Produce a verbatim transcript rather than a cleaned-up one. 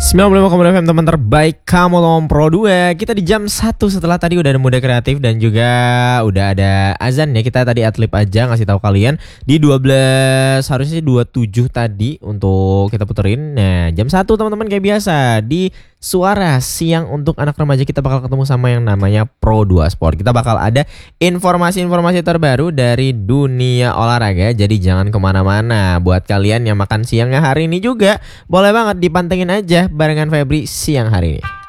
sembilan puluh lima koma dua F M, teman terbaik kamu Lom Pro dua. Kita di jam satu setelah tadi udah ada Muda Kreatif dan juga udah ada azan ya. Kita tadi adlib aja ngasih tahu kalian di dua belas, harusnya sih dua puluh tujuh tadi untuk kita puterin. Nah, jam satu teman-teman kayak biasa di Suara Siang untuk anak remaja kita bakal ketemu sama yang namanya Pro dua Sport. Kita bakal ada informasi-informasi terbaru dari dunia olahraga. Jadi jangan kemana-mana. Buat kalian yang makan siangnya hari ini juga boleh banget dipantengin aja barengan Febri siang hari ini.